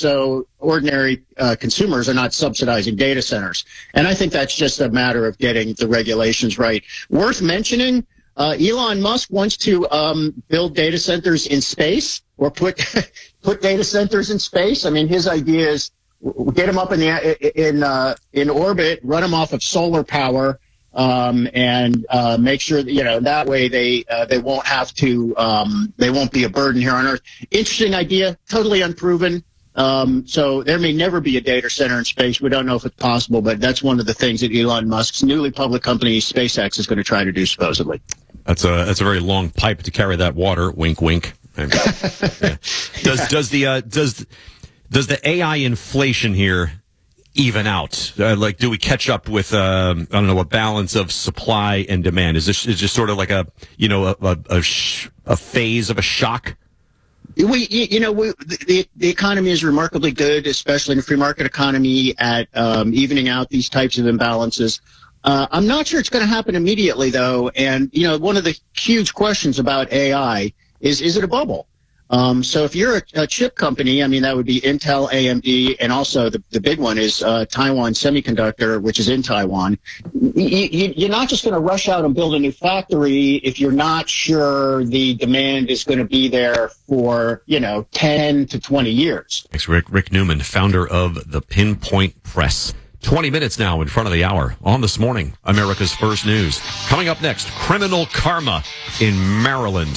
so ordinary consumers are not subsidizing data centers. And I think that's just a matter of getting the regulations right. Worth mentioning, Elon Musk wants to build data centers in space, or put data centers in space. I mean, his idea is get them up in orbit, run them off of solar power, and make sure that, that way they won't have to, they won't be a burden here on Earth. Interesting idea, totally unproven. So there may never be a data center in space. We don't know if it's possible, but that's one of the things that Elon Musk's newly public company SpaceX is going to try to do, supposedly. That's a very long pipe to carry that water. Wink, wink. Yeah. Does the AI inflation here even out? Do we catch up with I don't know, a balance of supply and demand? Is this just sort of like a phase of a shock? The economy is remarkably good, especially in a free market economy, at evening out these types of imbalances. I'm not sure it's going to happen immediately, though. And, one of the huge questions about AI is it a bubble? So if you're a chip company, I mean, that would be Intel, AMD, and also the big one is Taiwan Semiconductor, which is in Taiwan. You're not just going to rush out and build a new factory if you're not sure the demand is going to be there for, 10 to 20 years. Thanks, Rick. Rick Newman, founder of the Pinpoint Press. 20 minutes now in front of the hour on This Morning, America's First News. Coming up next, criminal karma in Maryland.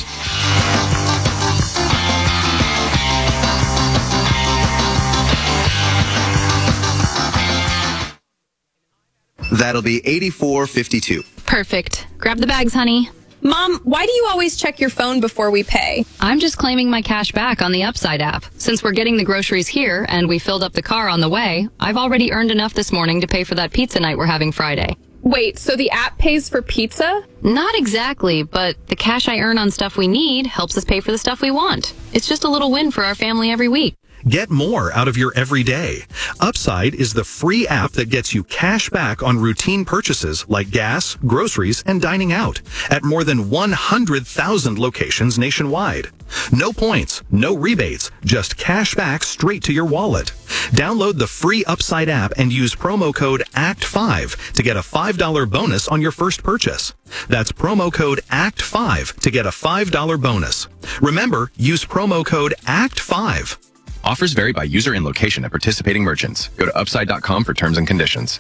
That'll be $84.52. Perfect. Grab the bags, honey. Mom, why do you always check your phone before we pay? I'm just claiming my cash back on the Upside app. Since we're getting the groceries here and we filled up the car on the way, I've already earned enough this morning to pay for that pizza night we're having Friday. Wait, so the app pays for pizza? Not exactly, but the cash I earn on stuff we need helps us pay for the stuff we want. It's just a little win for our family every week. Get more out of your everyday. Upside is the free app that gets you cash back on routine purchases like gas, groceries, and dining out at more than 100,000 locations nationwide. No points, no rebates, just cash back straight to your wallet. Download the free Upside app and use promo code ACT5 to get a $5 bonus on your first purchase. That's promo code ACT5 to get a $5 bonus. Remember, use promo code ACT5. Offers vary by user and location at participating merchants. Go to upside.com for terms and conditions.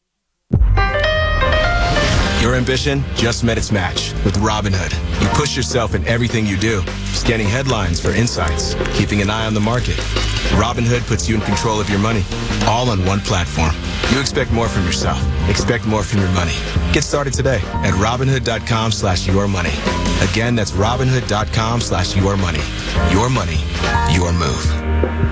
Your ambition just met its match with Robinhood. You push yourself in everything you do, scanning headlines for insights, keeping an eye on the market. Robinhood puts you in control of your money, all on one platform. You expect more from yourself. Expect more from your money. Get started today at Robinhood.com/yourmoney. Again, that's Robinhood.com/yourmoney. Your money, your move.